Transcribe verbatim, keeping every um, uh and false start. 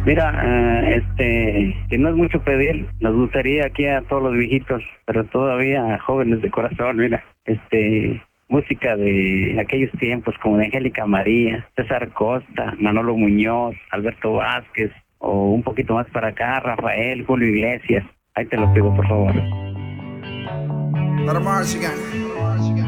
Mira, eh, este, que no es mucho pedir, nos gustaría aquí a todos los viejitos, pero todavía jóvenes de corazón, mira, este, música de aquellos tiempos como de Angélica María, César Costa, Manolo Muñoz, Alberto Vázquez, o un poquito más para acá, Rafael, Julio Iglesias. Ahí te lo pido, por favor. Let 'em march again.